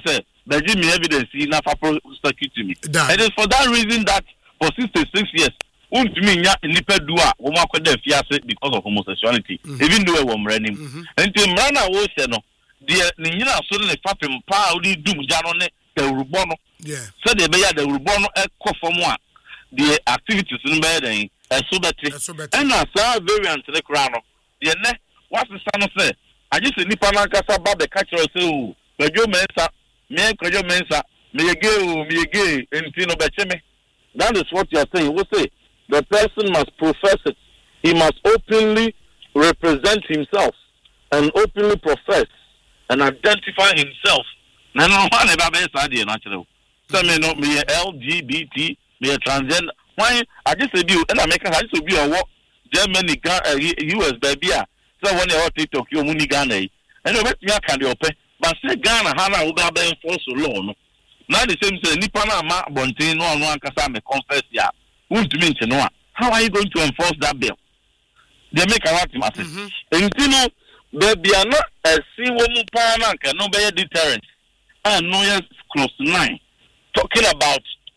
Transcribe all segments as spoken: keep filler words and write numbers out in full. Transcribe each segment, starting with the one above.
say the give me evidence na for prosecute me. It is for that reason that for sixty-six years untumi nya nipa du a wo makoda fiase because of homosexuality mm-hmm. even though we were running and the man na wo se no de ne nyina so ne fapem pa odi dum ja no ne dawrubo no yeah so de be ya dawrubo no ekofom a the activities no be den eso beti and na sa variant ne kra no de ne wasesa no se aje se nipa na kasa ba be ka kire se o badwo mensa me kodwo mensa me yege o me yege enti no be cheme. That is what you are saying. We say the person must profess it. He must openly represent himself and openly profess and identify himself. No, no, one about this idea, naturally. So, me no, me L G B T, me a transgender. Why? I just say you, and I make a I just be a what Germany, U S baby. So when you are TikTok, you money Ghana. And you bet me I can do open. But say Ghana, Hana, who got them force alone. Now the same say Nipana ma bonte no no ankasa me confess ya. Won't mean to know. How are you going to enforce that bill? They make a lot of massive. And you know, they are not a see woman pana can no be a deterrent. And no yes close to nine. Talking about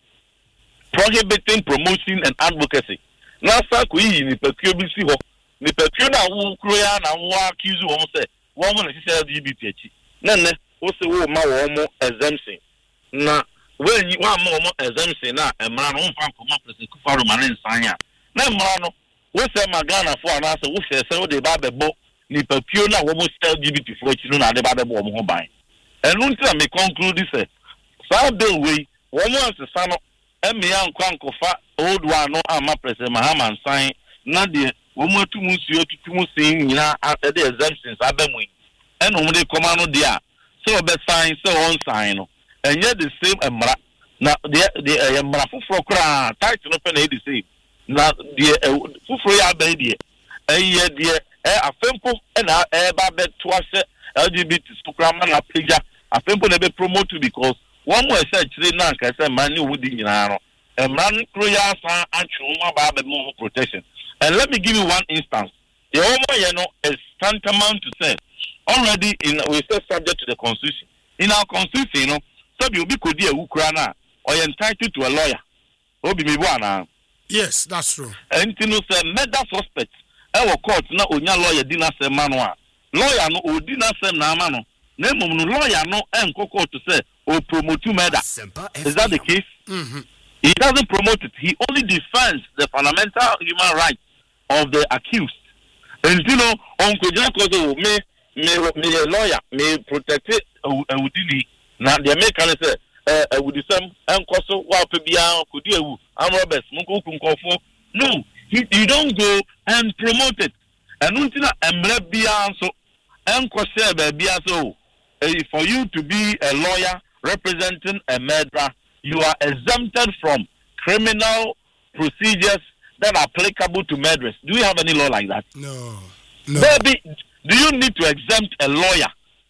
prohibiting promotion and advocacy. Now sa ku yi ni pekio bi si ho. Ni pekio na wo kro ya na wo accuse wo say woman is L G B T achi. Na ne wo se wo ma wo mo exemption. Na when you want more exemption na emra no mfa nkoma president Kufaro mane nsanya na emra no we say magana for na say we say say we dey ba bebo ni papio na wo mo L G B T for chi no na dey ba bebo wo ho ban enu ntia me conclude say sa bill we wo mo asesa no emia nkwa nkofa old one no ama president Mahama nsan na de wo mo atumu nsuo tutumu sin nyina e dey exemptions abemu enu mo dey koma no dia so be sign so on sign no and yet the same emra na the the emra fufuro kra title no pe na the same na the fufuro ya ba die eh the eh afempo na eh ba be to ase L G B T sukra ma na pleja afempo na be promote because one more say chire na ka say man ni wudi nyina no emra kro ya san atwe ma ba be more protection. And let me give you one instance. The woman you know is tantamount to say already in we say subject to the constitution. In our constitution, you know, so you be could be a Ukraina or you're entitled to a lawyer. Obi me bwana. Yes, that's true. And you know, say murder suspect. Our court na onya lawyer dina se manwa. Lawyer no o dina se na mano. Na mum no lawyer no enko court to say o promote murder. Is that the case? Mm-hmm. He doesn't promote it. He only defends the fundamental human rights of the accused. And you know, Uncle Jacob me me me a lawyer me protect it udini na the American say eh udisem enkoso wa pe bia kodi ewu am roberts munko kunkofo. No, he, you don't go and promote it. And untina emre bia so enkose be bia so for you to be a lawyer representing a murderer, you are exempted from criminal procedures that are applicable to murderers. Do we have any law like that? No. No. Baby, do you need to exempt a lawyer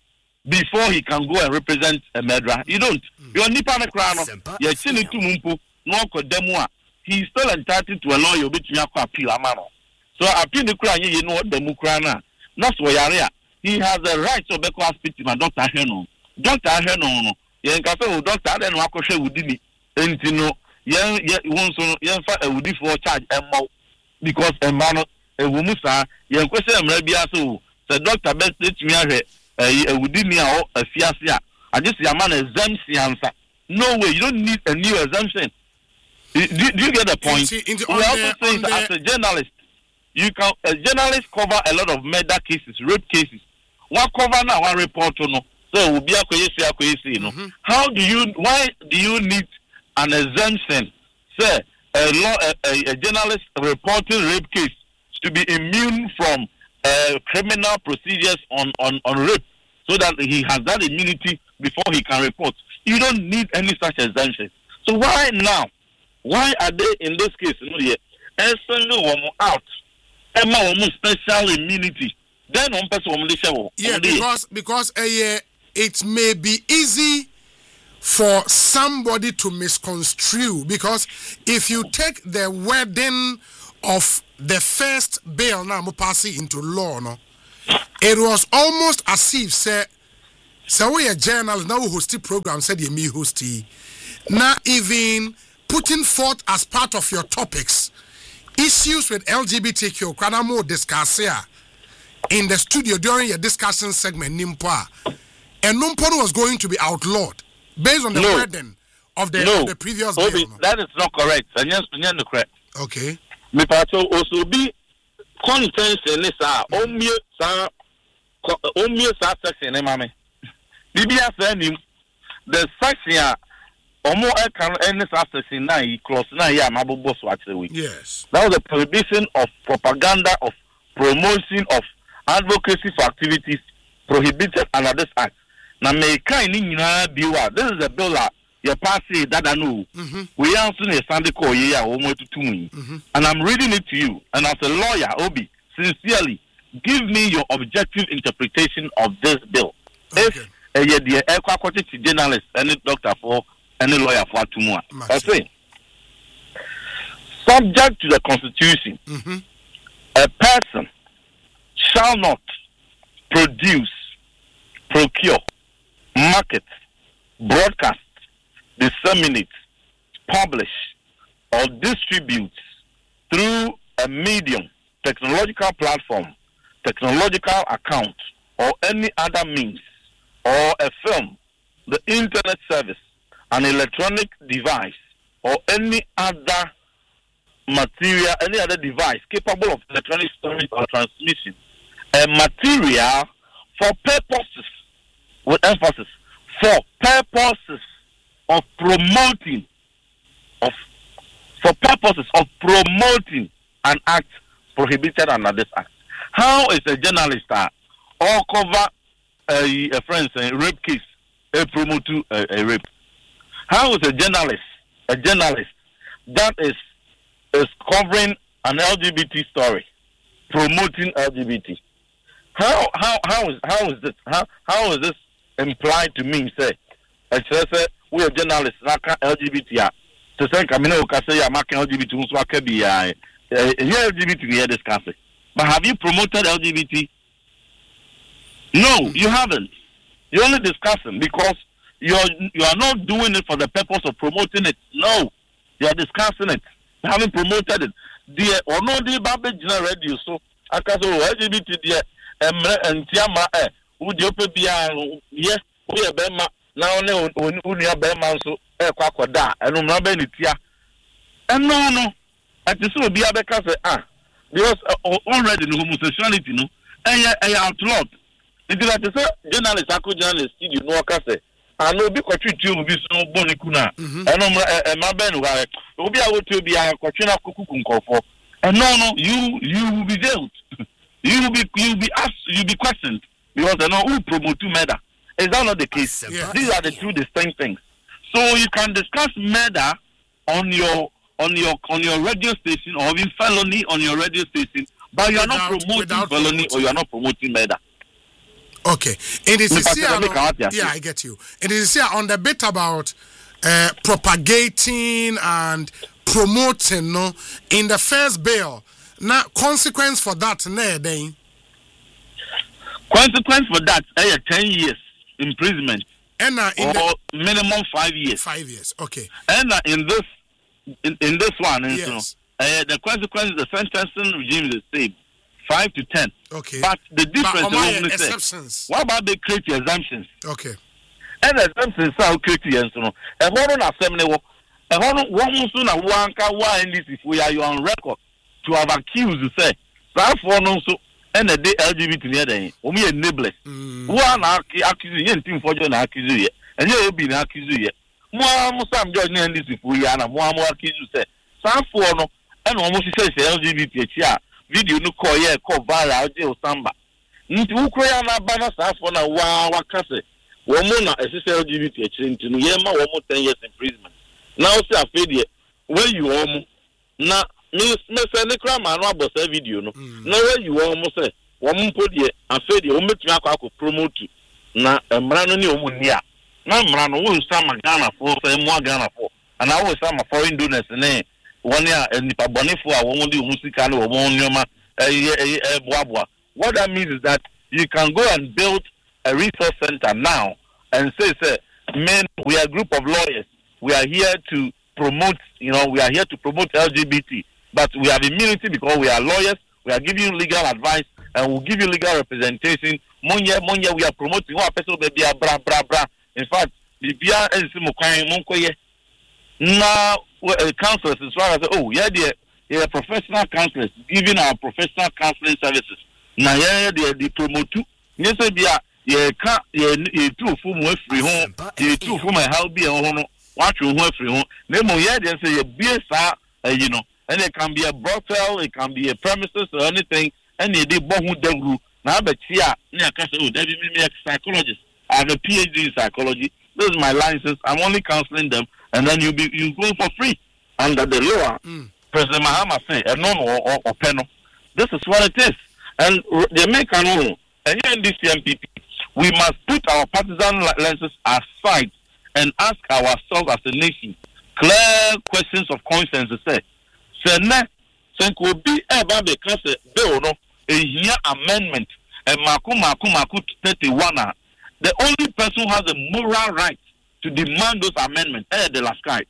before he can go and represent a murderer? You don't. Mm. You're nipa na krano. You're chini tu mumpu. No kodemwa. He's still entitled to a lawyer which you have to appeal amano. So appeal the kran you know what the mukrana. That's why area. He has a right to be called speak to my Doctor Heno. Doctor Heno no. Yen ka say doctor den wa kohwe wudini. Enti no yen yen won so yen fa awudi for charge emmo because emma ewumu sa yen kwese emra bia so the doctor best let me ahwe awudi ni a o afiase a agesi ama na exemption answer. No way, you don't need a new exemption. Do, do you get the point? Into, into, we also the, say the, as a journalist, you can a journalist cover a lot of murder cases, rape cases. One cover now, one report no. So will be a question, no. How do you? Why do you need an exemption? Say a law, a, a, a journalist reporting rape case to be immune from uh, criminal procedures on, on, on rape, so that he has that immunity before he can report. You don't need any such exemption. So why now? Why are they in this case? You know, yeah, and send them out. Emma special immunity. Then one person will show. Yeah, because because uh, yeah, it may be easy for somebody to misconstrue, because if you take the wording of the first bill now passing into law, no, it was almost as if say So we a journalist now hosting program said you me hosty. Now even putting forth as part of your topics issues with L G B T Q kana more discuss here in the studio during your discussion segment Nimpa. And Numpon was going to be outlawed based on the no. wording of the, no. of the previous Obi, bill. That is not correct. And yes, not correct. Okay. Me pato also be contents in this ah omie sa omie sa section e mame. Bibia say nim the section omo e kan any section na e clause na ya mabobo so actually we. Yes. That was the prohibition of propaganda of promotion of advocacy for activities prohibited under this act. Na me kan ni nyina biwa. This is a bill that you pass it that I know. Mm-hmm. We answer a Sunday call here almost to me. Mm-hmm. And I'm reading it to you. And as a lawyer, Obi, sincerely, give me your objective interpretation of this bill. Okay. If a uh, the equity journalist, any doctor for any lawyer for tomorrow. I say, subject to the Constitution, mm-hmm. a person shall not produce, procure, market, broadcast, disseminate, publish, or distribute through a medium, technological platform, technological account, or any other means, or a film, the internet service, an electronic device, or any other material, any other device capable of electronic storage or transmission, a material for purposes, with emphasis, for purposes of promoting, of for purposes of promoting an act prohibited under this act. How is a journalist uh, or cover a, a friend's a rape case, a promote a, a rape? How is a journalist, a journalist that is is covering an L G B T story, promoting L G B T? How how how is how is this how how is this implied to me? Say, I say we are journalists, not L G B T. To say, I mean, I can say I'm making L G B T. So I can be here L G B T here discussing. But have you promoted L G B T? No, you haven't. You're only discussing because you're you are not doing it for the purpose of promoting it. No, you are discussing it. You haven't promoted it. The or no the Babe General Radio. So I can say L G B T there. And Tiama eh. Would you be yes? We are Bema. Now, no, when you are Bema, so a quackwada, and no number in it. And no, no, at the so be a because ah, because already in homosexuality, no, and I outlawed. It is like the journalist, I could journalist, you know, Casse. I know because you will be so bonicuna, and no, my ben, will be able to be a Cochina Kukunko for. And no, no, you you will be jailed. You will be you will be asked, you will be questioned because I know who promote to murder. Is that not the case? Yeah. These are the two distinct things. So you can discuss murder on your on your on your radio station or even felony on your radio station, but you are without, not promoting felony promoting. Or you are not promoting murder. Okay. It is here, no, yeah, I get you. It is here on the bit about uh, propagating and promoting no in the first bill. Now consequence for that nah, then. Consequence for that uh, ten years imprisonment. And uh, in or the, minimum five years. Five years, okay. And uh, in this in, in this one, yes. You know, uh, the consequence, the sentencing regime is the same, five to ten. Okay. But the difference is exceptions. What about they create exemptions? Okay. And exemptions are created, you know. And one on assembly, and one one soon a one can why this if we are you on record to have accused to say that for no so. And the L G B T near them, only enablers. One accusing team for John accusing, and you will be an accusing. More some joining this if we are more more accusing. Say, some for no, and almost says L G B T video no call ye call viral jail samba. Into Ukraine banner for na wa wakase. Womuna is L G B T into Yema one more ten years imprisonment. Now say a failure where you are now. Miss Miss Nekra Manu Abosa video no. No way you almost say one put ye and fed you make me a promote na a man ni omunia. Na man won't some Ghana for say more Ghana for. And I was some foreign donors and one year and Nipa Bonifua won't do musical or one yoma a boabwa. What that means is that you can go and build a resource center now and say, say, men, we are a group of lawyers. We are here to promote, you know, we are here to promote L G B T. But we have immunity because we are lawyers. We are giving you legal advice and we'll give you legal representation. Monye, monye, we are promoting one person, baby, bra, bra, bra. In fact, the Bia is Monkoye. Now, counselors is right. Oh, yeah, dear. Yeah, professional counselors giving our professional counseling services. Now, yeah, they they promote too. Yes, yeah, yeah, can't yeah, two from West Free Home, yeah, two from my house be a home, watch your West Free Home. Name of yeah, they say a beer, you know, and it can be a brothel, it can be a premises or anything, and they did both them group. Now, but yeah, yeah, oh, that is me a psychologist. I have a P H D in psychology. This is my license. I'm only counseling them, and then you be you go for free under the law. Mm. President Mahama say, "A no or or penal." This is what it is, and they make an rule. And here in this C M P P, we must put our partisan lenses aside and ask ourselves as a nation clear questions of conscience. Say, say ne, say could be ever because bill no a year amendment and maku maku maku thirty-one. The only person who has a moral right to demand those amendments is the last guy.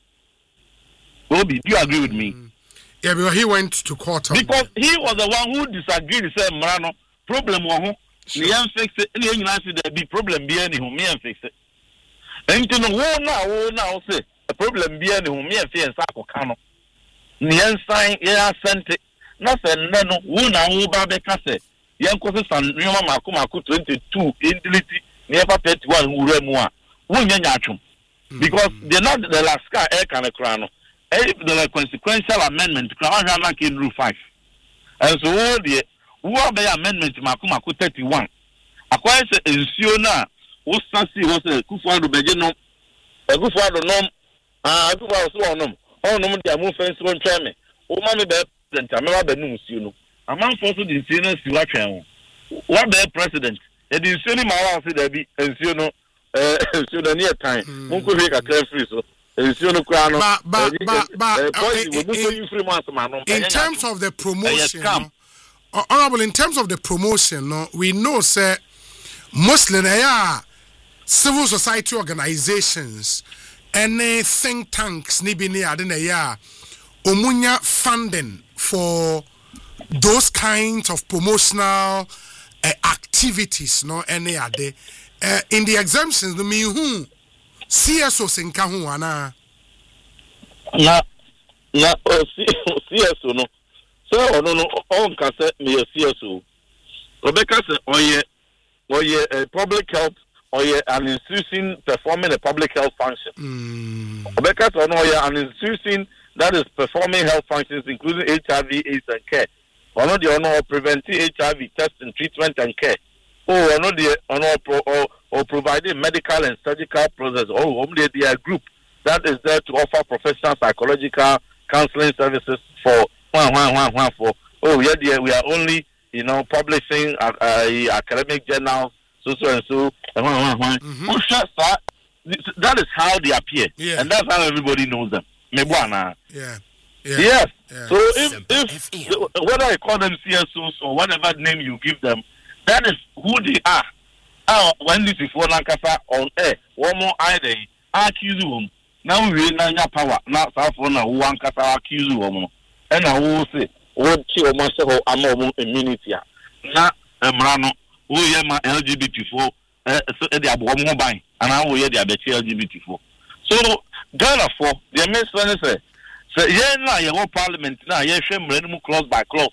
Obi, do you agree with me? Mm. Yeah, because he went to court. Because he was the one who disagreed. He said, Marano, problem was me and fix it. And you know, there be problem be any whom me and fix it. And you know, who now, who now say, a problem be any whom me and fix Sako Kano. Nian sign, yeah, sent it. Nothing, no, who now, who Babeka say, Yanko son, Yama Makumaku twenty-two, indelity, never thirty-one, who remua. Who Yanyachum. Because they're not the last guy, air can a crown. If there were consequential amendment, Crown in Rule five. And so, all the who are the amendment to Makumaku thirty-one. Acquire a Siona, who Sassi was a Kufuado Begino, a Kufuado nom, ah, I was one nom, all nom, they are moving one chairman. Oh, Mammy Bear, then Tamara Benus, you know. Among forces in Siena, Siwacha. What their president? It is Sunny Mara, there be, and Siono, uh, near time. Munko make a clear free so. But, but, but, but, uh, in, in terms of the promotion, no, honorable, in terms of the promotion, no, we know, sir, Muslim, yeah, civil society organizations, any think tanks, nibini adene ya, omunya funding for those kinds of promotional uh, activities, no, any ade. Uh, in the exemptions, the me who. C S O senka ho ana na na C S O no so ono no on ka say me C S O Rebecca say oye oye a public health oye an institution performing a public health function mm. Rebecca say ono oye an institution that is performing health functions including H I V, AIDS and care ono the ono preventing H I V testing, treatment and care oh ono the ono pro or, or providing medical and surgical process. Oh, only they are a group that is there to offer professional psychological counseling services for one, one, one, one, for. Oh, yeah, dear, we are only, you know, publishing uh, uh, academic journals, so, so, and so, and one, one, one. Mm-hmm. Oh, sure, sir. That is how they appear. Yeah. And that's how everybody knows them. Yeah. Yeah. Yeah. Yes. Yeah. So if, if whether I call them C S Os or whatever name you give them, that is who they are. Ah, when this is for Lankasa on air, one more idea, accuse them. Now we have power. Now, South now one Kasa accuse them. And I will say, what you must have a immunity. Now, Emrano, who hear my L G B T four, so they are one more buying, and I will hear the L G B T four. So, Ghana for the minister say, say, yeah, now you want parliament now, yeah, shame, random close by close.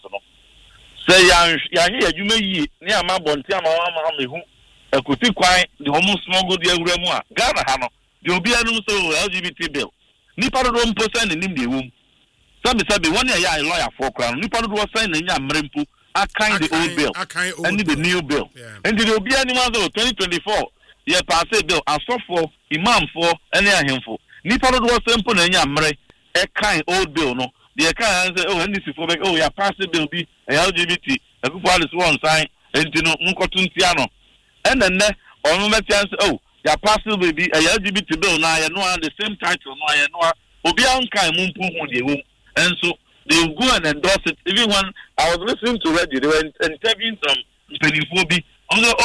Say, yeah, here you may near my Bontiama, who. Kuti kwai the almost smuggled the Uremua, Ghana Hano, there will be an L G B T bill. Nipa do one percent in the womb. Sabi Sabi, one year a lawyer for crown. Nipa do was saying in Yamrimpu, a kind the old bill, and the new bill. And there will be any one twenty twenty-four, yeah, pass a bill, and so for Imam for any handful. Nipa do was simple in Yamre, a kind old bill, no. The account say, oh, and this is for oh, yeah, pass a bill be a L G B T, a good one is one sign, and you know, Munkotuntiano. And then, on the chance, oh, your parcel will be a L G B T bill now, and the same title, no, I know, will be on kind of and so they will go and endorse it. Even when I was listening to Reggie, they were interviewing some twenty-four B, oh,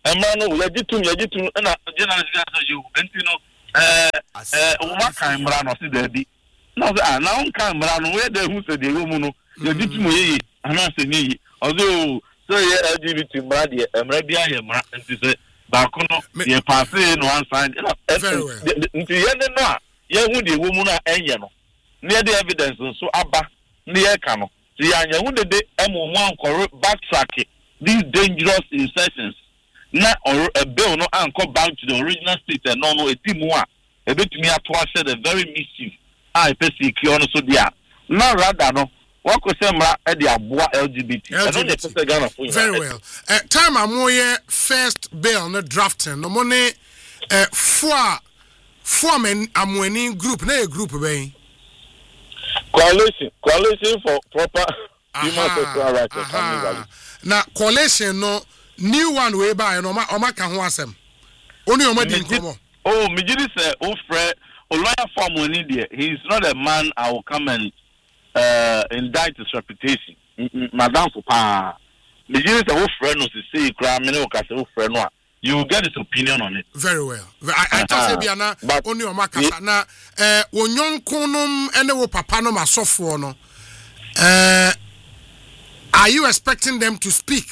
emra no ya jitum ya jitum na journalist ga you enti no eh eh o ma kan emra no se da bi na ah na on kan emra no we da hu se de wo mu no ya jitum yeyi ana se ni ozo so ye L G B T emra de emra bia ye emra enti se ba ko no ye pass no one side enti ye ne no a ye hu de wo mu no enye no ne de evidence so aba ne ye ka no ti anya hu de de emo mu ankoro backtrack these dangerous insertions na or a bill no anko back to the original state and no no etimu a ebetumi ato share the very mischief I pesi ki ono so dia na rather no what ko say mra e de aboa L G B T I don't dey say Ghana for very well uh, time amoye first bill no drafting no money uh, for form an amweni group na a group ben coalition coalition for proper human sexual rights and family values na coalition no new one way by no ma o ma ka ho asem oni o ma di nkomo oh me jiri say o frɛ o lawyer form oni there he is not a man I will come and uh indict his reputation madam for pa me jiri say o frɛ no say kra me no ka say o frɛ no a you will get his opinion on it very well I I just say bia na oni o ma kasa na eh wonyonko nom ene wo papa no masofo no eh are you expecting them to speak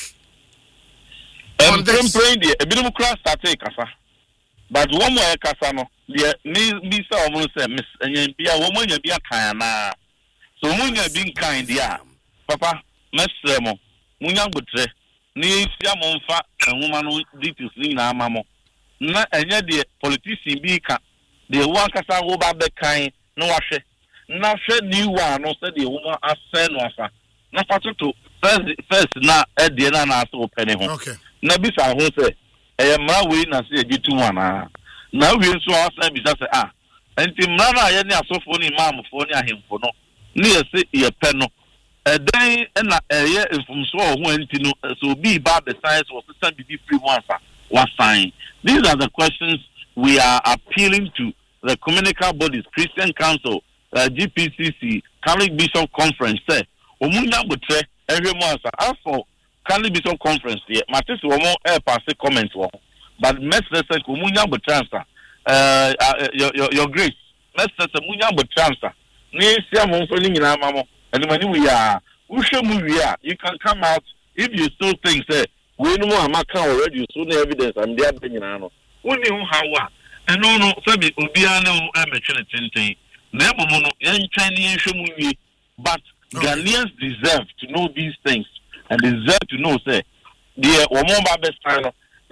um, on this? Praying the a bit of class started kasa, but one more kasa no. The me me say almost say miss and be a woman you be a kind na. So when you being kind dia, papa, miss mo, munyang butre, ni siya mo fa and woman no details ni na mamo. Na enya the politician be ka, the one kasa go ba be kind no washe. Na she new one no say the woman asen no afa. Na fatu to first first na e de na na so penny ho. Okay. Na bisa ho say e mra we na say eji tu one na. Na we nso asa bisa say ah. Enti mra na ye ni asofo ni imam fo ni ahemfo no. Ni ye say ye pe no. E den na e ye infumso ho enti no so bi ba the science was system be free one sa was sign. These are the questions we are appealing to the communicable bodies, Christian Council, uh, G P C C, Catholic Bishop Conference say omunya butre every month as for Catholic Bishop Conference here matis wo mo e pass comment wo but message say omunya butre uh your your, your grace message say omunya butre ni sia mo so ni nyina mamo eni mani we are uhwe mu we are you can come out if you still think say we no more amaka already so no evidence and there be nyina no woni hu hawa eno no sabi obi ana e metwe tenten na ebomo no yen twan ni ehwe mu wie but okay. Ghanaians deserve to know these things and deserve to know say the woman ba best time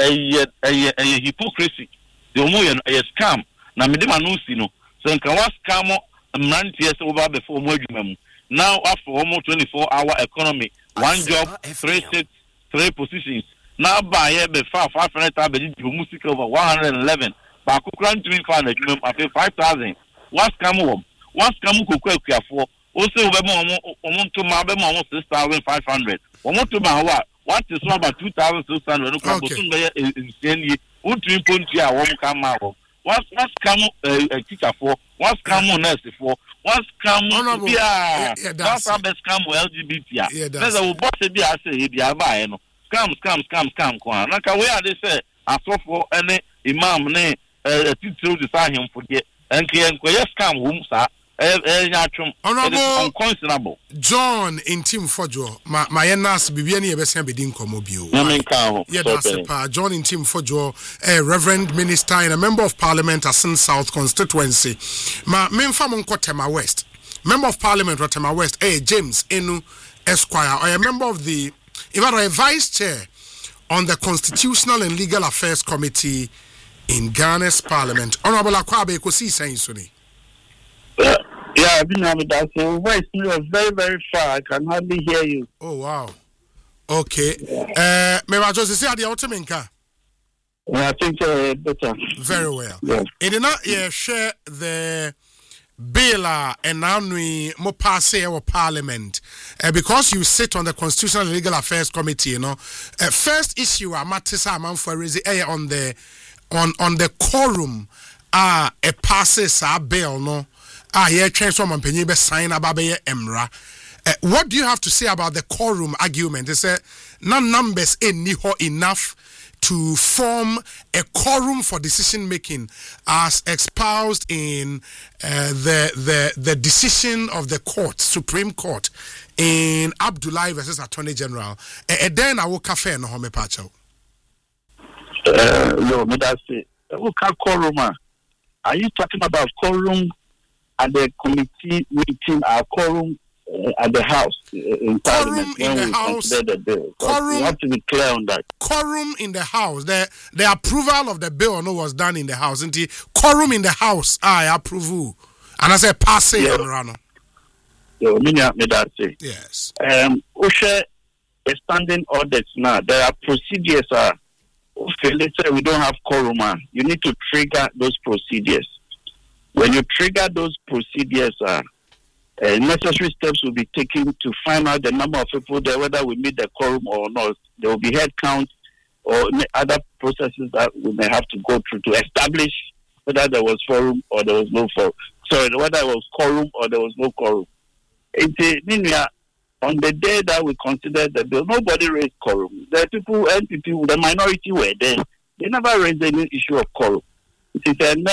a a a hypocrisy the woman a scam na me dem no si no so nkan wa scam mrantie say over before mo adwuma mu now after almost twenty-four hour economy one job three six three positions now buy here be five hundred thousand be music over one hundred eleven ba kokran twin fan adwuma mu afi five thousand what scam wo what scam kokwa akuafo also we mo mo to ma be mo six thousand five hundred we mo to ma wa what is about two thousand six hundred no ko so be insane wo twin ponti a wo ka ma wo what what scam a teacher for what scam nurse for what scam bia that's a best scam L G B T a there's a boss bia say bia ba no scam scam scam scam ko na ka we are they say asofo ene imam ne titiri de sa him for de enke enko yes scam wo sa Honorable John in Team Fojo, my my nas Bibiani Ebesia Bedin Komobio. Yeah, that's a pa. John in Team Fojo, a Reverend Minister and a Member of Parliament Asin South constituency. Ma Memfamon Kotema West, Member of Parliament Rotema West, eh, James Enu Esquire, or a member of the, even a Vice Chair on the Constitutional and Legal Affairs Committee in Ghana's Parliament. Honorable Akwabe Kosi Sainsuni. Yeah, I've been having that. So voice you are very, very far. I can hardly hear you. Oh wow. Okay. Uh me wa just say the ultimate car. I think uh, better. Very well. Yeah. It did not yeah, share the bill and now we mo pass our parliament uh, because you sit on the Constitutional and Legal Affairs Committee, you know. Uh, first issue a matisa man for raise on the on on the quorum ah uh, a passes a bill no. Ah, yeah, change some opinion be sign about be emra. Uh, what do you have to say about the quorum argument? They say non numbers in niho enough to form a quorum for decision making as espoused in uh, the, the, the decision of the court, Supreme Court, in Abdullahi versus Attorney General. And then I will cafe no home pacho. Uh, no, me that's it. Quorum. Are you talking about quorum at the committee meeting? Our quorum uh, at the House uh, in Parliament in when the we House. consider the bill. Quorum. You have to be clear on that. Quorum in the House. The the approval of the bill no was done in the House. Indeed, quorum in the House. I approve. And I say pass it, Rano. So, me that say. Yes. Um, Ushe, standing orders now. There are procedures. Uh, okay, let's say we don't have quorum. You need to trigger those procedures. When you trigger those procedures, uh, uh, necessary steps will be taken to find out the number of people there, whether we meet the quorum or not. There will be head count or other processes that we may have to go through to establish whether there was quorum or there was no quorum. Sorry, whether there was quorum or there was no quorum. It's on the day that we considered the bill, nobody raised quorum. The people, N P P, the minority were there. They never raised any issue of quorum. It is a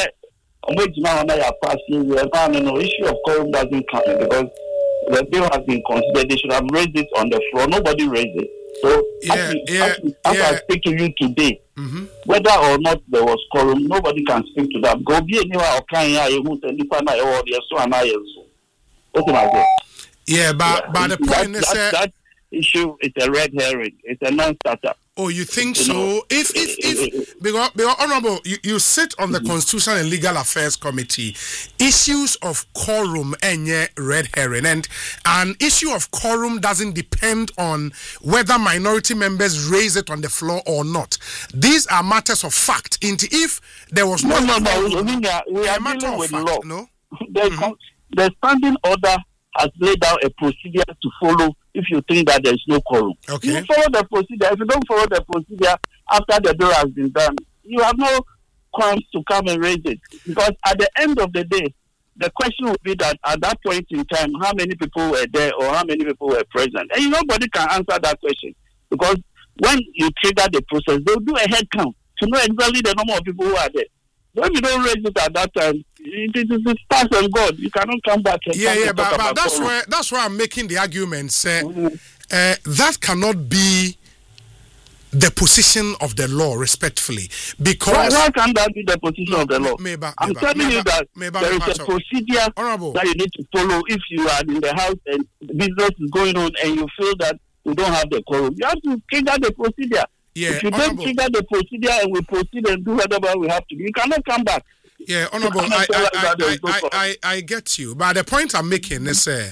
no issue of quorum doesn't come in because the bill has been considered. They should have raised it on the floor. Nobody raised it. So, yeah, as, yeah, as, as yeah. I speak to you today, mm-hmm. whether or not there was quorum, nobody can speak to that. Go be anywhere or can you who tell you so and I so. What I say? Yeah, but yeah. but the point that, is that, uh, that issue is a red herring. It's a non-starter. Oh, you think you so? Know, if if if because, because honorable, you, you sit on the mm-hmm. Constitutional and Legal Affairs Committee, issues of quorum and red herring, and an issue of quorum doesn't depend on whether minority members raise it on the floor or not. These are matters of fact. Into if there was no, no, no, no, we are, we are dealing with fact, law. No, the, mm-hmm. the standing order has laid out a procedure to follow if you think that there is no quorum. Okay. You follow the procedure. If you don't follow the procedure after the bill has been done, you have no grounds to come and raise it. Because at the end of the day, the question will be that at that point in time, how many people were there or how many people were present? And nobody can answer that question. Because when you trigger the process, they'll do a head count to know exactly the number of people who are there. When you don't raise it at that time, it is stars and God. You cannot come back and yeah, yeah, but, but that's quorum. where that's why I'm making the argument. Uh, mm-hmm. uh, that cannot be the position of the law, respectfully, because why, why can't that be the position no, of the law? Meba, I'm Meba, telling Meba, you that Meba, there Meba, is a procedure Honorable. that you need to follow if you are in the house and business is going on and you feel that you don't have the quorum. You have to trigger the procedure. Yeah, if you honorable. don't trigger the procedure and we proceed and do whatever we have to do, you cannot come back. Yeah, honorable, I I, I, I, I, I, I get you. But the point I'm making is uh,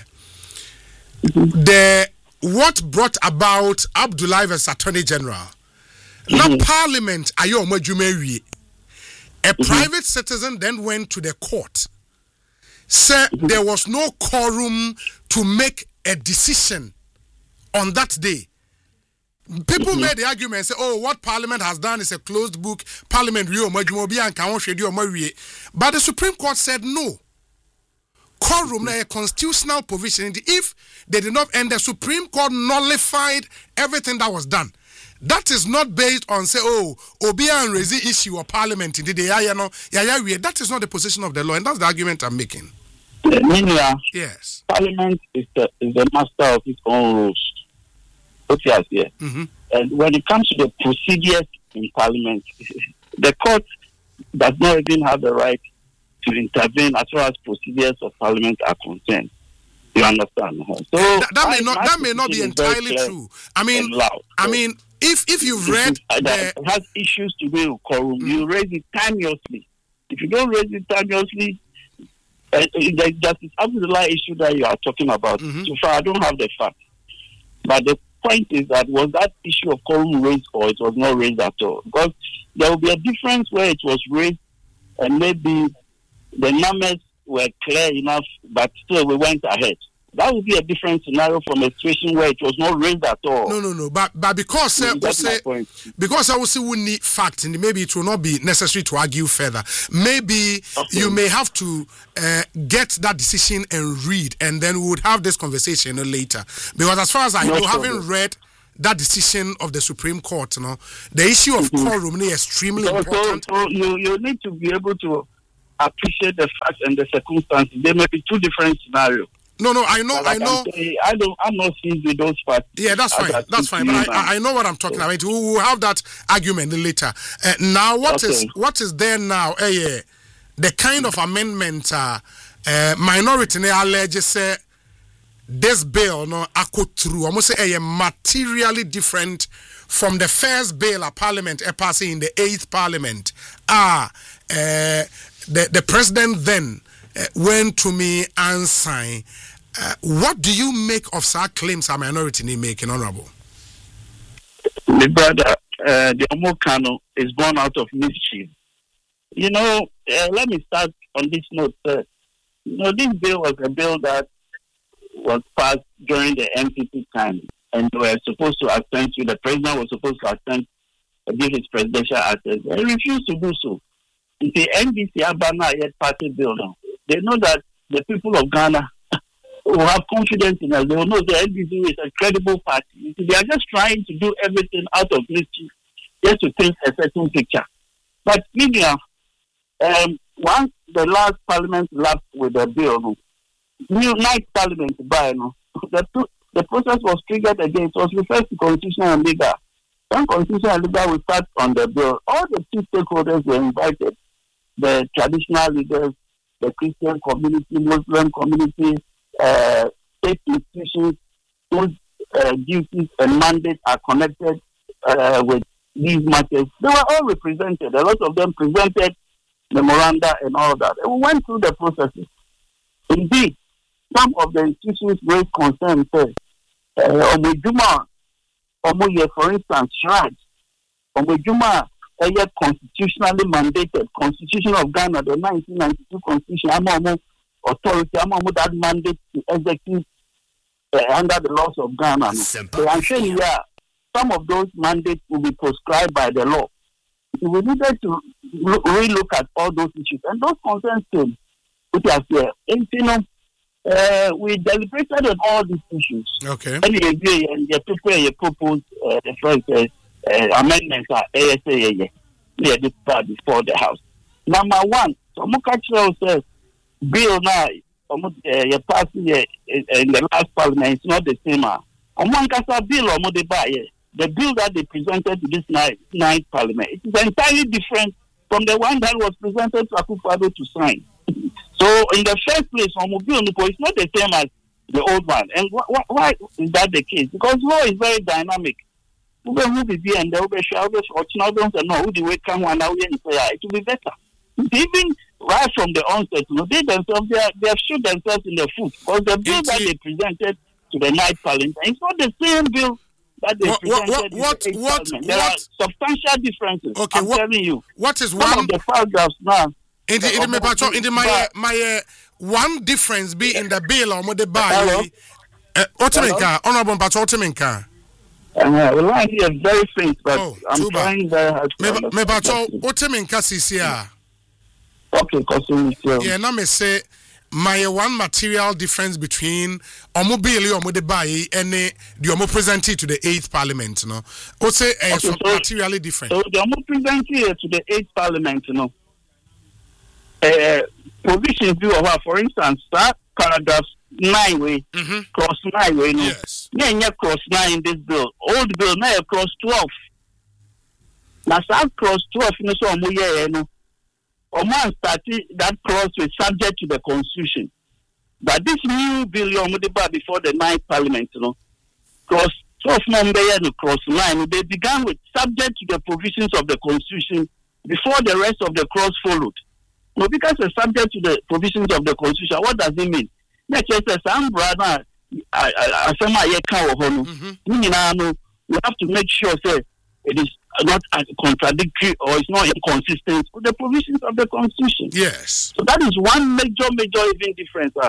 the what brought about Abdullahi as Attorney General. Mm-hmm. Now Parliament, ayo majumeri. A mm-hmm. private citizen then went to the court. Said mm-hmm. there was no quorum to make a decision on that day. People mm-hmm. made the argument, say, oh, what Parliament has done is a closed book. Parliament, but the Supreme Court said no. Quorum is a constitutional provision. If they did not, and the Supreme Court nullified everything that was done. That is not based on, say, oh, Obia and Rezi issue of Parliament. That is not the position of the law, and that's the argument I'm making. Yes. Parliament is the, is the master of its own rules. Here. Mm-hmm. And when it comes to the procedures in Parliament, the court does not even have the right to intervene as far as procedures of Parliament are concerned. You understand? So that, that may not that may not be entirely true. I mean, I mean, if if you've read it, the, it has issues to do with quorum, mm-hmm. you raise it timeously. If you don't raise it timeously, uh, the Justice Abdullah issue that you are talking about, mm-hmm. so far I don't have the facts, but the point is that was that issue of quorum raised or it was not raised at all? Because there will be a difference where it was raised and maybe the numbers were clear enough, but still we went ahead. That would be a different scenario from a situation where it was not raised at all. No, no, no. But but because uh, that's say, my point. because I will say we need facts, and maybe it will not be necessary to argue further. Maybe okay. you may have to uh, get that decision and read, and then we would have this conversation later. Because as far as I no know, problem. having read that decision of the Supreme Court, you know, the issue of mm-hmm. quorum is extremely so, important. So, so you, you need to be able to appreciate the facts and the circumstances. There may be two different scenarios. No, no, I know, like I know. Say, I don't, I'm not seeing with those facts. Yeah, that's fine, that that's fine. But I, I know what I'm talking so. about. We will have that argument later. Uh, now, what okay. is what is there now? Uh, yeah, the kind of amendment uh, uh, minority ne allege say this bill no akko through. Almost say uh, materially different from the first bill a parliament uh, passing in the eighth parliament. Ah, uh, the the president then. Uh, went to me and signed. Uh, what do you make of such claims a minority need making, Honorable? My brother, uh, the Omokano is born out of mischief. You know, uh, let me start on this note. Uh, you know, this bill was a bill that was passed during the M P P time, and they were supposed to attend to, the president was supposed to attend, uh, give his presidential address. He refused to do so. The N D C Abana yet party bill now. They know that the people of Ghana will have confidence in us. They will know the N D C is a credible party. They are just trying to do everything out of mischief just to paint a certain picture. But media, um, once the last parliament left with the bill, new ninth parliament by no, the the process was triggered again. It was referred to Constitutional and Legal. When Constitutional and Legal will start on the bill, all the key stakeholders were invited. The traditional leaders, the Christian community, Muslim community, uh, state institutions, whose uh, duties and mandates are connected uh, with these matters. They were all represented. A lot of them presented memoranda and all that. And we went through the processes. Indeed, some of the institutions raised concerns. Uh, for instance, Shrine. A constitutionally mandated Constitution of Ghana, the nineteen ninety-two Constitution, Amamu authority, Amamu that mandate to execute uh, under the laws of Ghana. So I'm saying, yeah, some of those mandates will be prescribed by the law. So we needed to look, relook at all those issues, and those concerns came, which are there. And you know, uh, we deliberated on all these issues. Okay. And you agree, and you prepare, you propose uh, the first. Uh, Uh, amendments are A S A near this part before the House. Number one, so Mukachiro says, bill now, you pass in the last parliament, it's not the same. Omankasa bill or the bill that they presented to this ninth, ninth parliament, it is entirely different from the one that was presented to Akufo-Addo to sign. So, in the first place, it's not the same as the old one. And wh- wh- why is that the case? Because law is very dynamic. Who will be there and they'll be shouted or children and know who the way come one out and say it will be better. Even right from the onset, you know, they themselves they, are, they have shot themselves in the foot because the bill it's that they presented to the ninth parliament, it's not the same bill that they what, presented what, to the what, eighth what, parliament. There what, are substantial differences. Okay, I'm what, telling you. What is Some one of the paragraphs now? In the, in the, in the my my uh, one difference be in the bill or the buy. Otiminka, Honorable Pacho Otiminka. Uh, the line here is very faint, but oh, I'm trying very hard to understand. Me Pacho Otiminka Sisia. Okay, because yeah, now me say my one material difference between omo bill or the buy and the omo presented to the eighth parliament, no. O say uh, okay, so materially different. So the omo presented to the eighth parliament, you know. Uh, provisions do of, for instance, that paragraphs nine way, mm-hmm. cross nine way, no. Yes. Yeah, cross nine in this bill. Old bill now cross twelve. Now that cross twelve, you know, so omo yeah, no. Omo started that cross was subject to the constitution. But this new bill, omo deba before the ninth parliament, you know, cross twelve number no cross nine. They began with subject to the provisions of the constitution before the rest of the cross followed. No, because it's subject to the provisions of the constitution. What does it mean? Next, says some brother, I say my year you have to make sure say it is not contradictory or it's not inconsistent with the provisions of the constitution. Yes. So that is one major, major even difference. Uh,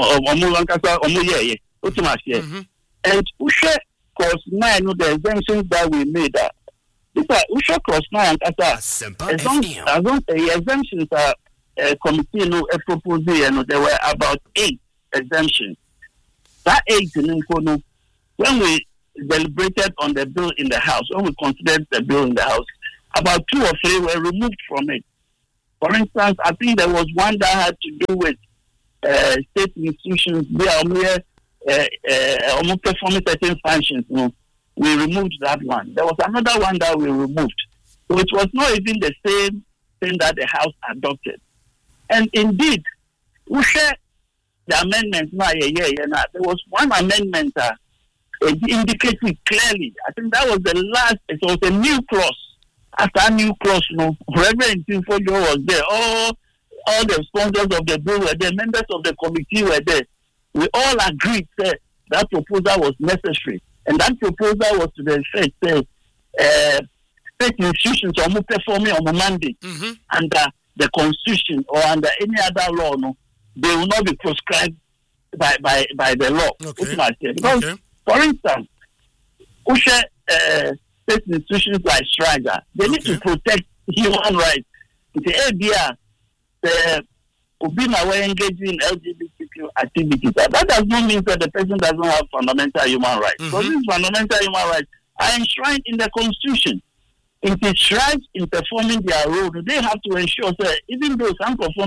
and Usha cross nine, the exemptions that we made. Uh, these are Usha cross nine, as long as the exemptions are. Uh, committee no a proposal and there were about eight exemptions. That eight in no when we deliberated on the bill in the House, when we considered the bill in the House, about two or three were removed from it. For instance, I think there was one that had to do with uh, state institutions, they are mere, uh, uh, performing certain functions. You know, we removed that one. There was another one that we removed, which was not even the same thing that the House adopted. And indeed, we share the amendments now. Yeah, yeah, yeah. There was one amendment that uh, indicated clearly. I think that was the last. It was a new clause. After a new clause, you know, Reverend Tinfojo was there. All, all the sponsors of the bill were there. Members of the committee were there. We all agreed that that proposal was necessary, and that proposal was to the effect that uh, state institutions are performing on a mandate mm-hmm. under the Constitution or under any other law. No, they will not be prescribed by by, by the law. Okay. Because, okay. for instance, Usha, uh, state institutions like Striga, they okay. need to protect human rights. The idea the Obina were engaging in L G B T Q activities. That does not mean that the person doesn't have fundamental human rights. Mm-hmm. Because these fundamental human rights are enshrined in the Constitution. It is tribes in performing their role. They have to ensure that even though some perform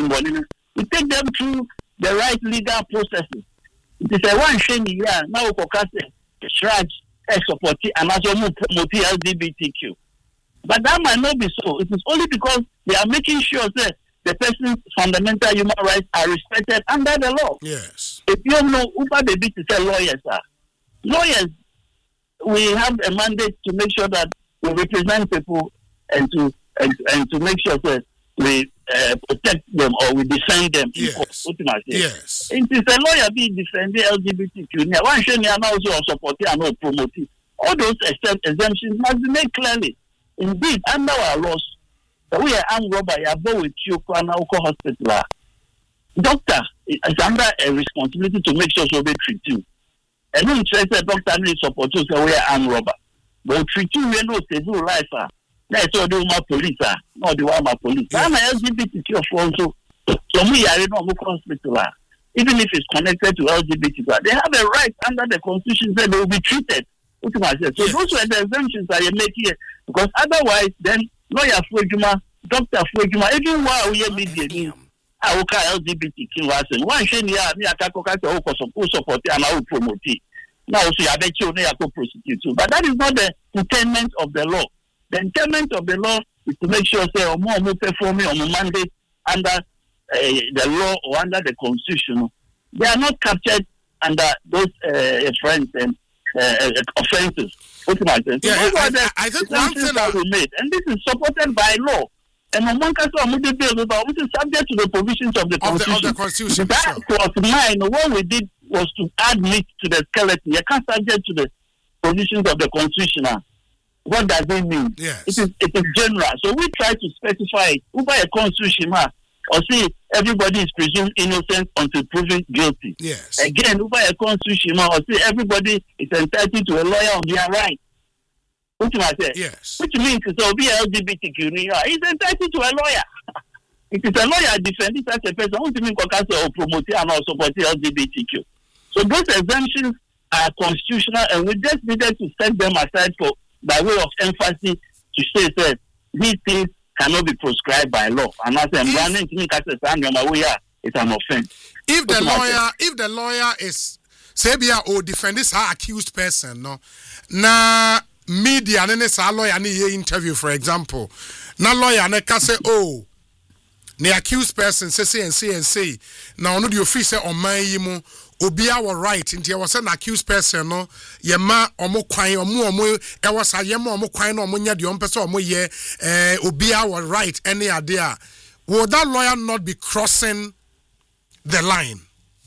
we take them through the right legal processes. It is a one shame here now for tribes support and also multi L G B T Q. But that might not be so. It is only because they are making sure that the person's fundamental human rights are respected under the law. Yes. If you don't know, Uber baby to say lawyers are. Lawyers, we have a mandate to make sure that we represent people and to and, and to make sure that we uh, protect them or we defend them. Yes. Yes. It is a lawyer being defending L G B T Q. One shame are also supporting and not promoting. All those exemptions must be made clearly. Indeed, under our laws, we are armed robber, you are born with you, hospital. Doctor is under a responsibility to make sure so they treat you. And when you say doctor needs support, you say we are armed robber. But treat you, we know save your life. That's all the one police are, not the one my police. I'm a L G B T Q also. So we are in a hospital. Even if it's connected to L G B T Q, they have a right under the Constitution that they will be treated. So those were the exemptions that you make here. Because otherwise, then lawyer Fuejuma, doctor Fuejuma, even while we are media, I will call L G B T Q. One shame here, me a support and I will promote it. Now, so I bet you they are co-prostitute too. But that is not the intent of the law. The intent of the law is to make sure say or more more performing on a mandate under uh, the law or under the Constitution. They are not captured under those uh, friends and uh, offenses. What's my sense? Yeah, so I, I, I think one thing that we made, and this is supported by law. And on one case, which is subject to the provisions of the Constitution. Of the, of the Constitution, that sure. was mine. What we did was to add meat to the skeleton. You can't subject to the provisions of the Constitution. What does it mean? Yes. It is it is general. So we try to specify it. Who by a Constitution, or see everybody is presumed innocent until proven guilty. Yes. Again, who by a Constitution, or see everybody is entitled to a lawyer on their right. What do I say? Yes. Which means so be L G B T Q. He's entitled to a lawyer. It is a lawyer defending such a person. What do you mean or promoting and also supporting L G B T Q? So those exemptions are constitutional, and we just needed to set them aside for by way of emphasis to say that these things cannot be prescribed by law. And as I'm running to me, it's an offense. If the lawyer, if the lawyer is say be or defend this accused person, no, na media and a lawyer ni interview, for example, na lawyer na can say oh. The accused person say say and say and say now no the officer on my yimu obia were right into I was an accused person no ye ma omo kwan omo omo e was a ye ma omo kwan no omo nya de omo person omo ye eh obia were right any idea would that lawyer not be crossing the line?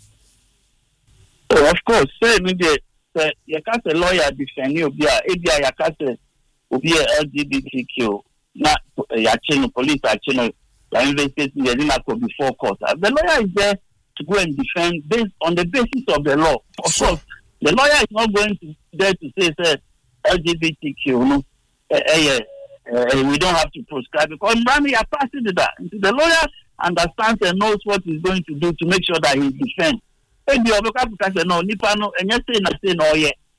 Oh, of course. Say me the say you can't say lawyer defend you obia ebia you can't say obia L G B T Q na ya chino police achino the investigation they didn't go before court. The lawyer is there to go and defend based on the basis of the law. Of sure. course, the lawyer is not going to there to say, say L G B T Q, no, uh, uh, uh, we don't have to prescribe because Rami are passing to that. The lawyer understands and knows what he's going to do to make sure that he defends. Hey, the other say no, Nipano, and you say nothing, oh yeah.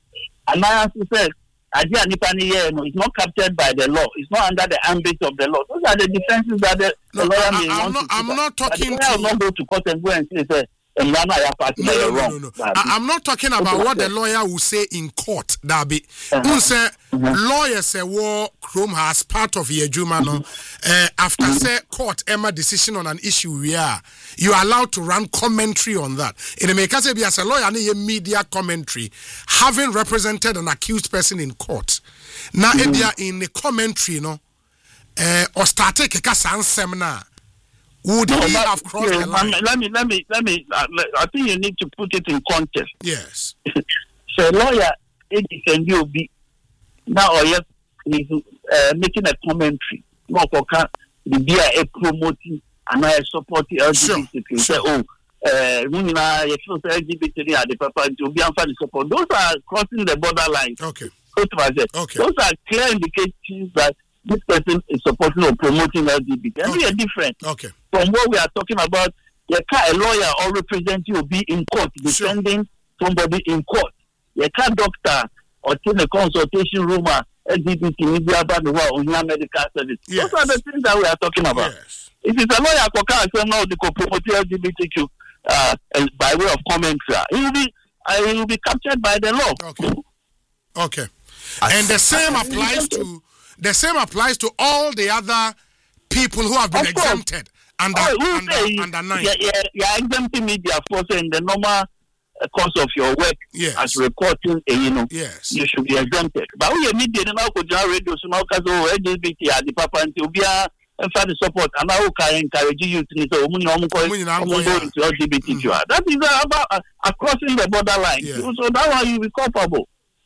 And I have to say, Idea Nipani is not captured by the law. It's not under the ambit of the law. Those are the defenses that the, no, the lawyer I, may I'm want not, to I'm not talking to... I will not go to court and go and say, say no, no, no, no, no, no. I, I'm not talking about what the lawyer will say in court, Darby. Uh-huh. Who say uh-huh. lawyer say war Chrome has part of your juma no. Uh, after uh-huh. say court Emma decision on an issue we are you are allowed to run commentary on that. In the make say be as a lawyer need media commentary having represented an accused person in court. Now uh-huh. if in the commentary no uh, or started keka sansem na would no, he but, have crossed yeah, the line? Let me, let me, let me, uh, I think you need to put it in context. Yes. So, a lawyer, it defend you be now or yes, he's uh, making a commentary. No, for the be a promoting and I support the L G B T. Say, oh, uh, you know, you feel L G B T are the papa to be unfair support. Those are crossing the borderline. Okay. Okay. Those are clear indications that this person is supporting or promoting L G B T. And okay. we are different. Okay. From what we are talking about, you can't a lawyer or represent you be in court defending sure. somebody in court. You can't doctor or take a consultation room or L G B T media about the world on medical service. Yes. Those are the things that we are talking about. Yes. If it's a lawyer who can't say no, they could promote L G B T Q uh, by way of commentary, he will be uh, he will be captured by the law. Okay. Okay. And the same applies to the same applies to all the other people who have been of exempted under, oh, under, say, under nine. Yeah, yeah, yeah, exempting media for saying the normal uh, course of your work yes. as reporting, uh, you know, yes. you should be exempted. But we media now could radio so now because L G B T are the papa until we are and find the support and now can encourage you to so into L G B T Q. That is uh, about uh, uh, crossing the borderline. Yeah. So that one you will be culpable.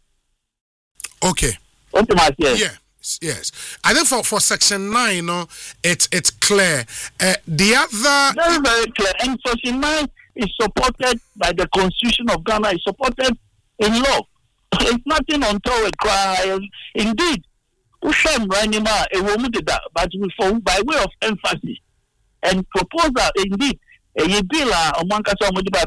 Okay. Okay, my dear. Yeah. Yes, I think for, for section nine, you know, it's it's clear. Uh, the other very very clear, and section nine is supported by the Constitution of Ghana. It's supported in law. It's nothing untoward. Indeed, Ushem Ranima a woman did that, but for by way of emphasis and proposal. Indeed, a bill among us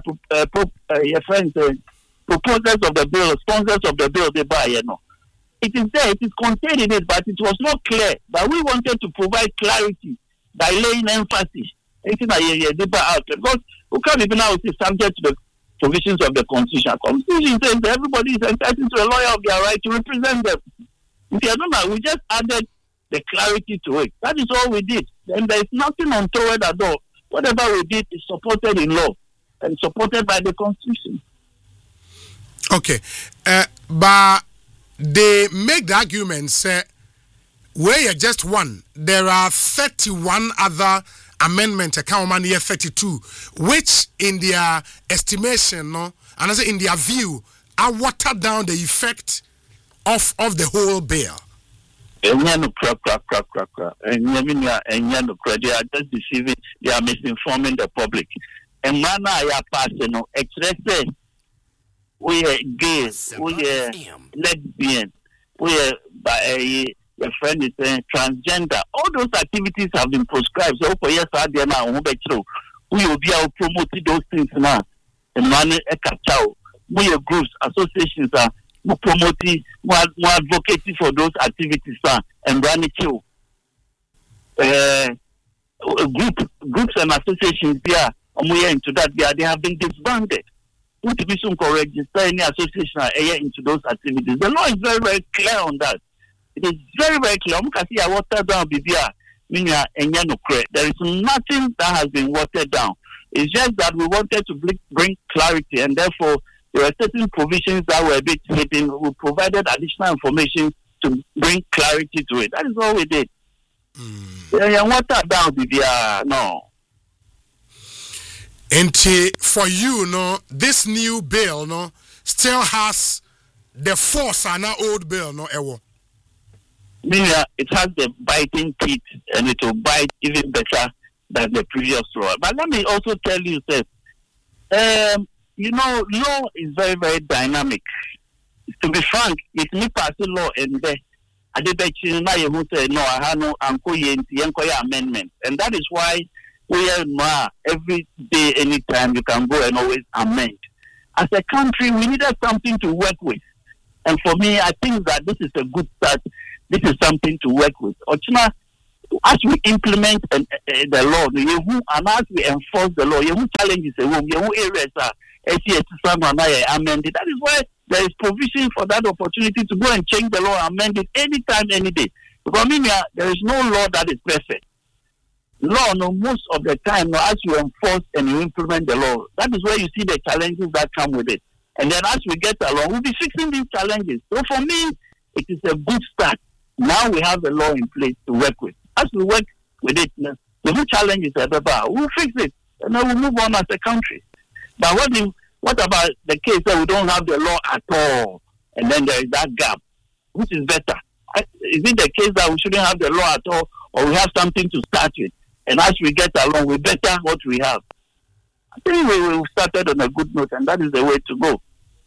by your friends, proposers of the bill, sponsors of the bill, they buy you know. It is there, it is contained in it, but it was not clear. But we wanted to provide clarity by laying emphasis. Anything that you deeper out. Because we can't even now see subject to the provisions of the Constitution. The Constitution says that everybody is entitled to a lawyer of their right to represent them. If you don't know, we just added the clarity to it. That is all we did. And there is nothing untoward at all. Whatever we did is supported in law and supported by the Constitution. Okay. Uh, but they make the argument say where you're just one, there are thirty-one other amendments, account money thirty-two, which in their estimation, no, and I say in their view, are watered down the effect of of the whole bill. They are just deceiving, they are misinforming the public. And man, I are passing, no, express we are gay, we are lesbian, we are by a, a friend is saying transgender. All those activities have been prescribed. So for yes, I did now. We will be able to promote those things now. And man, a catch we are groups, associations are promoting, more advocating for those activities uh, and running too. Uh, group, groups and associations there, and we are into that. They, are, they have been disbanded. To be soon correct, register any association uh, into those activities. The law is very, very clear on that. It is very, very clear. I watered down B B R. There is nothing that has been watered down. It's just that we wanted to bring clarity, and therefore there were certain provisions that were a bit hidden. We provided additional information to bring clarity to it. That is all we did. Mm. Watered down B B R, no. And for you, no, this new bill, no, still has the force and our old bill, no, ever. Meaning, it has the biting teeth, and it will bite even better than the previous law. But let me also tell you this: um, you know, law is very, very dynamic. To be frank, it's me passing law and the I did bet you now you say no, I have no amendment, and that is why. We are every day, anytime you can go and always amend. As a country, we needed something to work with. And for me, I think that this is a good start. This is something to work with. Ochina, as we implement uh, uh, the law, and as we enforce the law, you challenges the room, you areas are amended. That is why there is provision for that opportunity to go and change the law, amend it anytime, any day. Because I mean, there is no law that is perfect. Law, no, most of the time, no, as you enforce and you implement the law, that is where you see the challenges that come with it. And then as we get along, we'll be fixing these challenges. So for me, it is a good start. Now we have a law in place to work with. As we work with it, the new challenges are about, we'll fix it, and then we'll move on as a country. But what if, what about the case that we don't have the law at all, and then there is that gap? Which is better? Is it the case that we shouldn't have the law at all, or we have something to start with? And as we get along, we better what we have. I think we will started on a good note, and that is the way to go.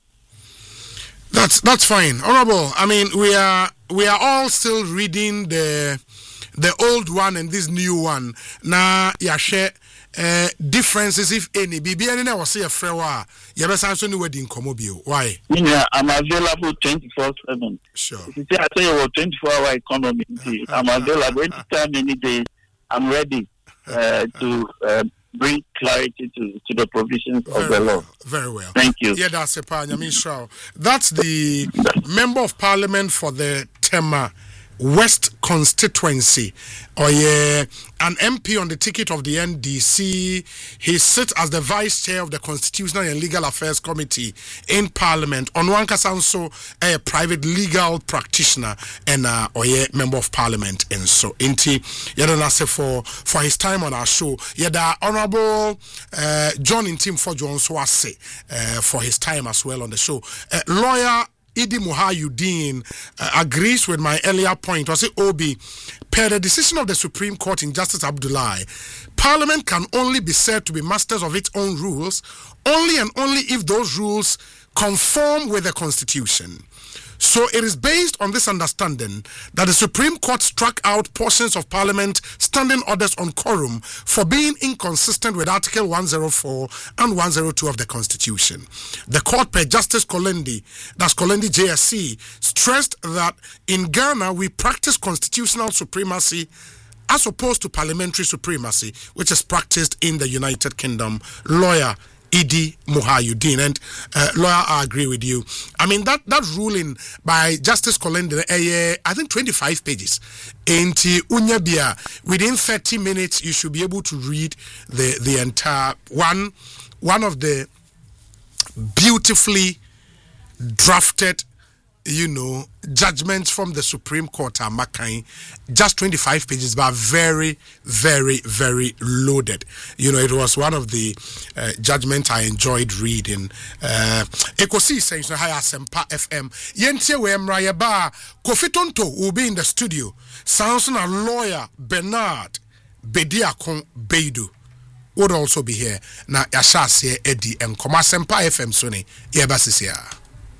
That's that's fine, Honorable. I mean, we are we are all still reading the the old one and this new one. Na ya share uh, differences, if any. Bibi any na wasi a frewa. Ya besa so ni wedding komo bio. Why? Yeah, I'm available twenty-four seven. Sure. You see, I tell you what, twenty-four hour economy. I'm available anytime, any day. I'm ready uh, to. Uh, bring clarity to, to the provisions very of the law. Well, very well. Thank you. Yeah, that's a Nyamishrao. That's the Member of Parliament for the Tema West constituency, or yeah, an M P on the ticket of the N D C. He sits as the vice chair of the Constitutional and Legal Affairs Committee in Parliament. On one case, also a private legal practitioner and uh, or yeah, member of Parliament. And so, inti yada say for for his time on our show, yada Honorable uh, John Intim for John Swase uh, for his time as well on the show. Uh, lawyer Idi Muhayuddin uh, agrees with my earlier point. Was it Obi? Per the decision of the Supreme Court in Justice Abdullahi, Parliament can only be said to be masters of its own rules only and only if those rules conform with the Constitution. So it is based on this understanding that the Supreme Court struck out portions of Parliament standing orders on quorum for being inconsistent with Article one oh four and one oh two of the Constitution. The court, per Justice Kolendi, that's Kolendi J S C, stressed that in Ghana we practice constitutional supremacy as opposed to parliamentary supremacy, which is practiced in the United Kingdom. Lawyer Idi Muhayuddin, and uh, lawyer, I agree with you. I mean, that, that ruling by Justice Kolendi, uh, I think twenty-five pages. Enti Unyabia, within thirty minutes, you should be able to read the, the entire one, one of the beautifully drafted, you know, judgments from the Supreme Court are Makai, just twenty-five pages, but very, very, very loaded. You know, it was one of the uh, judgments I enjoyed reading. Ekosi saying so high Asempa F M. Yentie we Mrayaba Kofi Tonto will be in the studio. Sounds a lawyer Bernard Bediakon Beidu would also be here. Na Yashase Eddie and Komasempa F M Sony Yabasisia.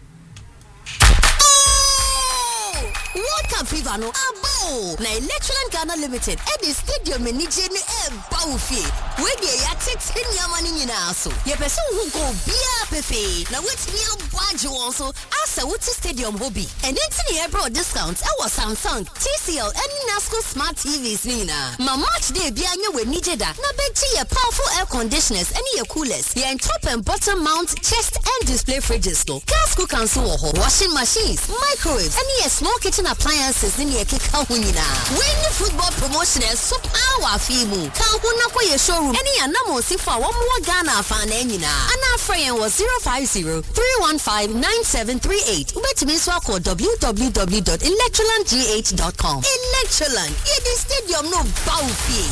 Water fever no abo na Electroland Ghana Limited at the stadium ni je ni e bawfi we dey ya tete nyama ni nyina so ye person who go bia pefe na wetimi abwaje won so asa wuti stadium hobby and enti ni ebro discount e was Samsung, T C L and Nasco smart T Vs ni na ma match day bia nya we nije da na beji ye powerful air conditioners and ye coolers ye top and bottom mount chest and display fridges no gas cooker so ho washing machines microwaves and ye small kitchen appliances in your kika hunina. When the football promotion is so power fimu. Kahuna ko ye showroom. Any anamo sifa one more Ghana fan enina. Ana friend was zero five zero three one five nine seven three eight. Ubetimi swako w w w dot electroland g h dot com. Electroland. Ye the stadium no bawfi.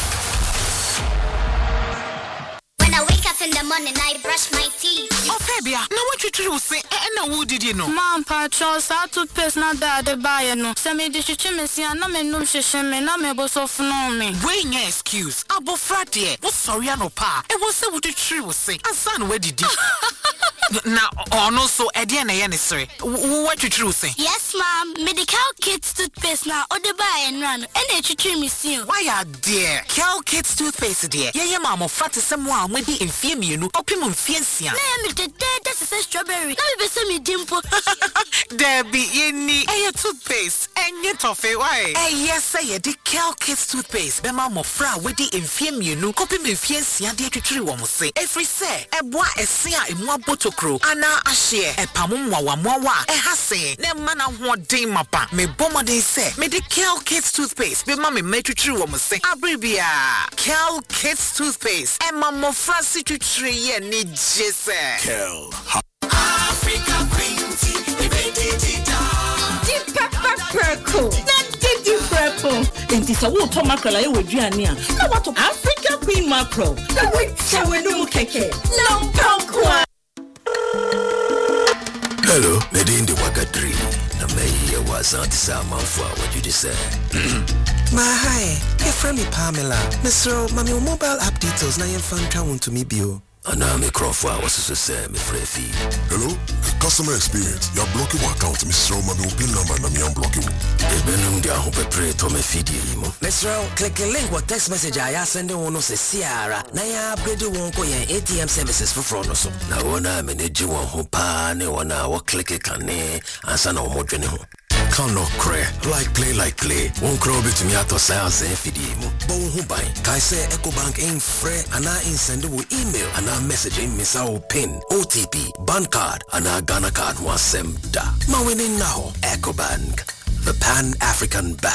When I wake up in the morning, I brush my teeth. Oh, Fabia, now what you do say? And who did you know? Mom, Patros, I took paste not that the buyer no. Send me the chimney, and no man no shame, and no me so no me. Wait, no excuse. Abo Friday. What sorry, no pa. It was so what the tree was say. And son, where did you? Now, oh no, so Ediana Yanisri. What you true say? Yes, ma'am. Medical kids toothpaste now, or the buy and run, and they treat me soon. Why are dear? Cal Kids toothpaste, dear. Yeah, yeah, mamma, fat is someone with the infirmary. mienu opim mfiensia. Na me de de se strawberry. Na me be se me dimpo. Debbie yeni eye toothpaste enye toffee why? Eh yes say the Kel Kids toothpaste. Be ma mofra we di mfie mienu opim mfiensia de atwetwere wo mo se. Every say eboa ese a emu abotokro ana ahye epamo mwawamowa e hase na ma na hoden mapa. Me bomode say me the Kel Kids toothpaste be ma me metwetwere wo mo se. Abribia Kel Kids toothpaste e ma mofra si twetwere ye ni jese. Kel Africa Green Tea, Deep pepper purple. Not deep purple. And this a water mackerel I would do ania. Now what of Africa Queen mackerel? The which shall we no keke? No pokwa. Hello, Medin the Wagadri. Na me was not some for what you just said. Ma hi, hey from me Pamela. Mister Mami mobile app details na yen fan town to me bio. Ana me Crawford was to say me free. Hello, customer experience. You're blocking my account, Mister Mami pin number na me unblocking. E benum dia ho pepre to me feed imo. Mister click the link what text message I send one no se siara. Na ya upgrade won ko yen A T M services for front so. Na wona manage won ho pa ne wona wo click kan ne ansa na wo modwene ho. Can no cray, like play, like play. Won't crow bit to me at sales and fidimo. Bon who buy. Kai say EcoBank ain't free and I ain't send you email and I messaging miss our pin, O T P, bank card, and I Ghana card was sem da. Ma winning now, EcoBank, the Pan African Bank.